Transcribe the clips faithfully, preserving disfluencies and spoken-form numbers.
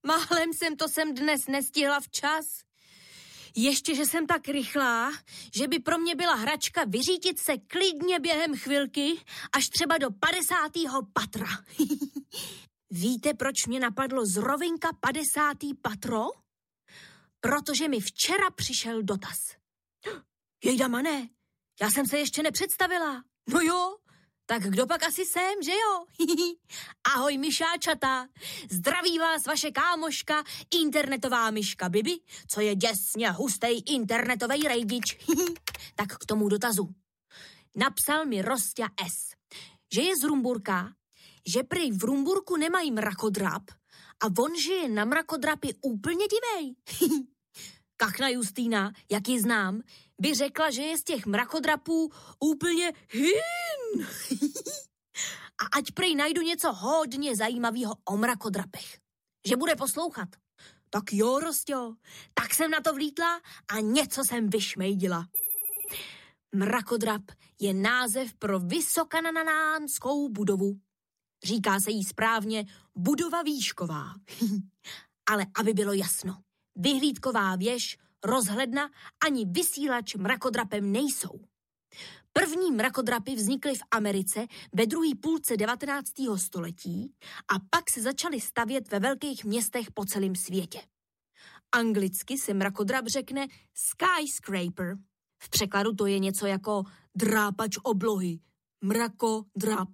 Málem jsem to sem dnes nestihla včas. Ještě, že jsem tak rychlá, že by pro mě byla hračka vyřítit se klidně během chvilky až třeba do padesátého patra. Víte, proč mě napadlo zrovna padesátý patro? Protože mi včera přišel dotaz. Jejda, Mané, já jsem se ještě nepředstavila. No jo, tak kdo pak asi jsem, že jo? Ahoj, myšáčata. Zdraví vás vaše kámoška, internetová myška Bibi, co je děsně hustej internetovej rejdič. Tak k tomu dotazu. Napsal mi Rostia S., že je z Rumburka, že prý v Rumburku nemají mrakodrap a on žije na mrakodrapy úplně divej. Kachna Justýna, jak ji znám, by řekla, že je z těch mrakodrapů úplně hin. A ať prej najdu něco hodně zajímavého o mrakodrapech. Že bude poslouchat. Tak jo, Rostio, tak jsem na to vlítla a něco jsem vyšmejdila. Mrakodrap je název pro vysokananánskou budovu. Říká se jí správně budova výšková. Ale aby bylo jasno, vyhlídková věž, rozhledna ani vysílač mrakodrapem nejsou. První mrakodrapy vznikly v Americe ve druhé půlce devatenáctého století a pak se začaly stavět ve velkých městech po celém světě. Anglicky se mrakodrap řekne skyscraper. V překladu to je něco jako drápač oblohy. Mrakodrap.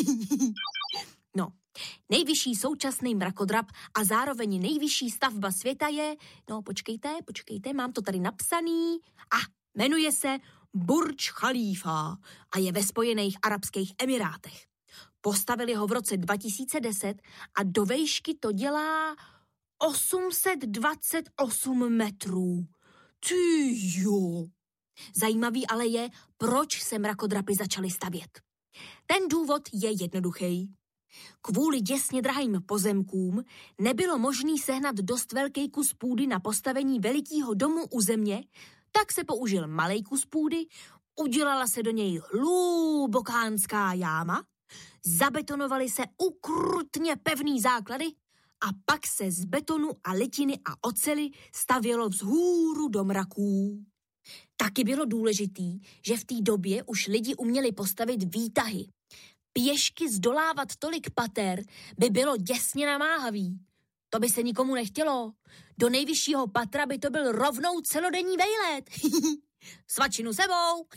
No, nejvyšší současný mrakodrap a zároveň nejvyšší stavba světa je, no počkejte, počkejte, mám to tady napsaný, a ah, jmenuje se Burj Khalifa a je ve Spojených arabských emirátech. Postavili ho v roce dva tisíce deset a do výšky to dělá osm set dvacet osm metrů. Ty jo. Zajímavý ale je, proč se mrakodrapy začaly stavět. Ten důvod je jednoduchý. Kvůli děsně drahým pozemkům nebylo možné sehnat dost velký kus půdy na postavení velikého domu u země, tak se použil malej kus půdy, udělala se do něj hlubokánská jáma, zabetonovaly se ukrutně pevný základy a pak se z betonu a litiny a oceli stavělo vzhůru do mraků. Taky bylo důležitý, že v té době už lidi uměli postavit výtahy. Pěšky zdolávat tolik pater by bylo děsně namáhavý. To by se nikomu nechtělo. Do nejvyššího patra by to byl rovnou celodenní vejlet. Svačinu sebou.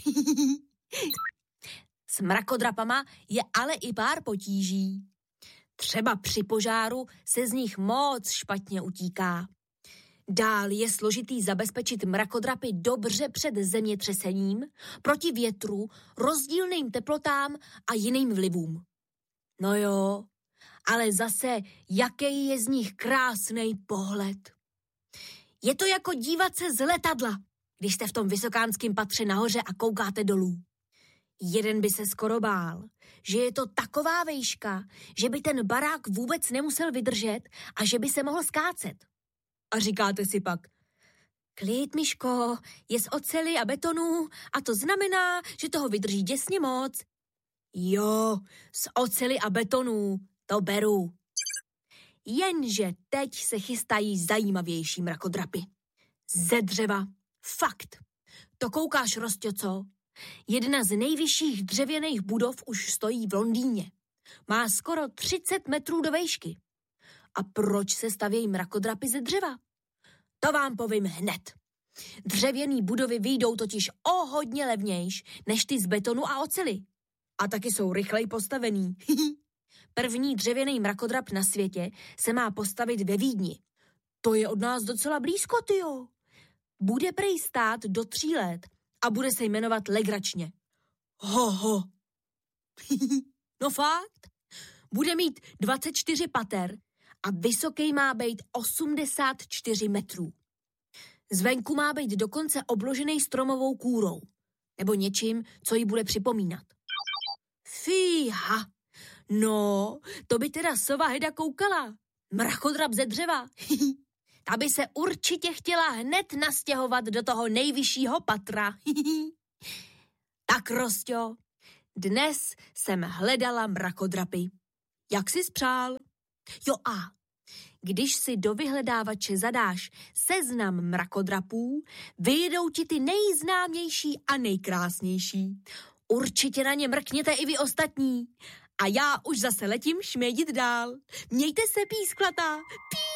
S mrakodrapama je ale i pár potíží. Třeba při požáru se z nich moc špatně utíká. Dál je složitý zabezpečit mrakodrapy dobře před zemětřesením, proti větru, rozdílným teplotám a jiným vlivům. No jo, ale zase, jaký je z nich krásný pohled. Je to jako dívat se z letadla, když jste v tom vysokánském patře nahoře a koukáte dolů. Jeden by se skoro bál, že je to taková vejška, že by ten barák vůbec nemusel vydržet a že by se mohl skácet. A říkáte si pak, klid, Myško, je z oceli a betonu a to znamená, že toho vydrží děsně moc. Jo, z oceli a betonu, to beru. Jenže teď se chystají zajímavější mrakodrapy. Ze dřeva, fakt. To koukáš, Rostě, co? Jedna z nejvyšších dřevěných budov už stojí v Londýně. Má skoro třicet metrů do výšky. A proč se stavějí mrakodrapy ze dřeva? To vám povím hned. Dřevěný budovy vyjdou totiž o hodně levnějš než ty z betonu a oceli. A taky jsou rychleji postavený. První dřevěný mrakodrap na světě se má postavit ve Vídni. To je od nás docela blízko, tyjo. Bude prej stát do tří let a bude se jmenovat legračně. Ho, ho. No fakt. Bude mít dvacet čtyři pater a vysoký má být osmdesát čtyři metrů. Zvenku má být dokonce obložený stromovou kůrou, nebo něčím, co jí bude připomínat. Fíha, no, to by teda sova Heda koukala. Mrakodrap ze dřeva. Ta by se určitě chtěla hned nastěhovat do toho nejvyššího patra. Tak, Rostio, dnes jsem hledala mrakodrapy. Jak jsi spřál? Jo a Když si do vyhledávače zadáš seznam mrakodrapů, vyjdou ti ty nejznámější a nejkrásnější. Určitě na ně mrkněte i vy ostatní. A já už zase letím šmědit dál. Mějte se, písklatá. Pí!